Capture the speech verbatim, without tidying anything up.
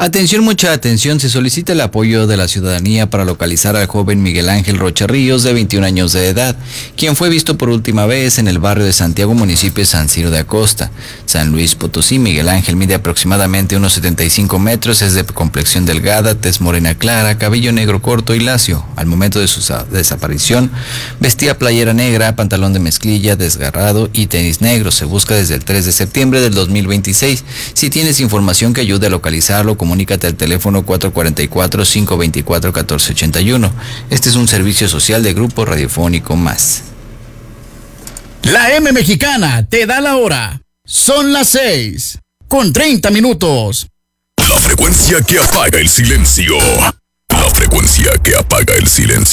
Atención, mucha atención, se solicita el apoyo de la ciudadanía para localizar al joven Miguel Ángel Rocha Ríos, de veintiún años de edad, quien fue visto por última vez en el barrio de Santiago, municipio de San Ciro de Acosta, San Luis Potosí. Miguel Ángel mide aproximadamente unos setenta y cinco metros, es de complexión delgada, tez morena clara, cabello negro corto y lacio. Al momento de su desaparición, vestía playera negra, pantalón de mezclilla, desgarrado y tenis negros. Se busca desde el tres de septiembre del dos mil veintiséis. Si tienes información que ayude a localizarlo, comunícate al teléfono cuatro cuatro cuatro, cinco dos cuatro, uno cuatro ocho uno. Este es un servicio social de Grupo Radiofónico Más. La M Mexicana te da la hora. Son las seis con treinta minutos. La frecuencia que apaga el silencio. La frecuencia que apaga el silencio.